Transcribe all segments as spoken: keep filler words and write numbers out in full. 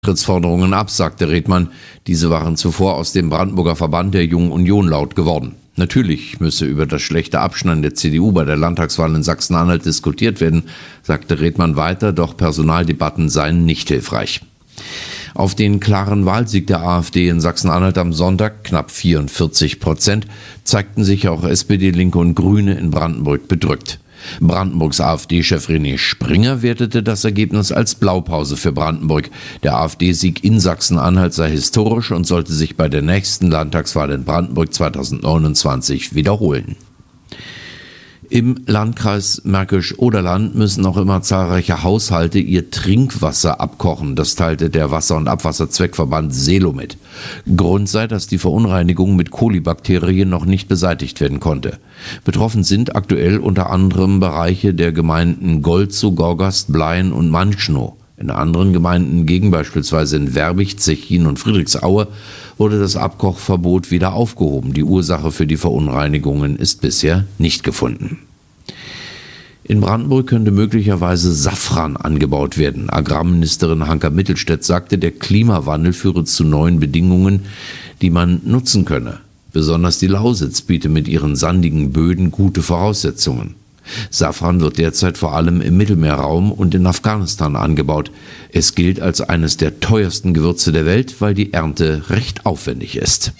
Trittsforderungen ab, sagte Redmann. Diese waren zuvor aus dem Brandenburger Verband der Jungen Union laut geworden. Natürlich müsse über das schlechte Abschneiden der C D U bei der Landtagswahl in Sachsen-Anhalt diskutiert werden, sagte Redmann weiter, doch Personaldebatten seien nicht hilfreich. Auf den klaren Wahlsieg der AfD in Sachsen-Anhalt am Sonntag, knapp vierundvierzig Prozent, zeigten sich auch S P D, Linke und Grüne in Brandenburg bedrückt. Brandenburgs AfD-Chef René Springer wertete das Ergebnis als Blaupause für Brandenburg. Der AfD-Sieg in Sachsen-Anhalt sei historisch und sollte sich bei der nächsten Landtagswahl in Brandenburg zweitausendneunundzwanzig wiederholen. Im Landkreis Märkisch-Oderland müssen noch immer zahlreiche Haushalte ihr Trinkwasser abkochen. Das teilte der Wasser- und Abwasserzweckverband Selo mit. Grund sei, dass die Verunreinigung mit Kolibakterien noch nicht beseitigt werden konnte. Betroffen sind aktuell unter anderem Bereiche der Gemeinden Golzow, Gorgast, Blaien und Manchnow. In anderen Gemeinden, gegen beispielsweise in Werbig, Zechin und Friedrichsaue, wurde das Abkochverbot wieder aufgehoben. Die Ursache für die Verunreinigungen ist bisher nicht gefunden. In Brandenburg könnte möglicherweise Safran angebaut werden. Agrarministerin Hanka Mittelstädt sagte, der Klimawandel führe zu neuen Bedingungen, die man nutzen könne. Besonders die Lausitz biete mit ihren sandigen Böden gute Voraussetzungen. Safran wird derzeit vor allem im Mittelmeerraum und in Afghanistan angebaut. Es gilt als eines der teuersten Gewürze der Welt, weil die Ernte recht aufwendig ist.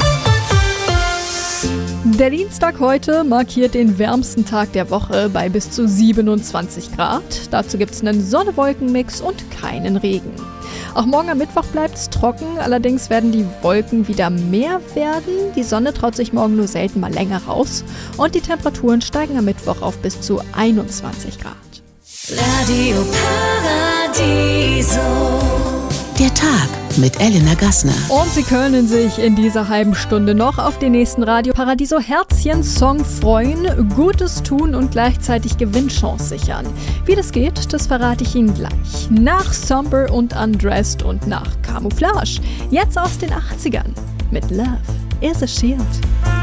Der Dienstag heute markiert den wärmsten Tag der Woche bei bis zu siebenundzwanzig Grad. Dazu gibt es einen Sonne-Wolken-Mix und keinen Regen. Auch morgen am Mittwoch bleibt es trocken, allerdings werden die Wolken wieder mehr werden. Die Sonne traut sich morgen nur selten mal länger raus und die Temperaturen steigen am Mittwoch auf bis zu einundzwanzig Grad. Radio Paradiso. Der Tag mit Elena Gassner. Und Sie können sich in dieser halben Stunde noch auf den nächsten Radio Paradiso Herzchen-Song freuen, Gutes tun und gleichzeitig Gewinnchance sichern. Wie das geht, das verrate ich Ihnen gleich. Nach Somber und Undressed und nach Camouflage. Jetzt aus den achtzigern mit Love is a Shield.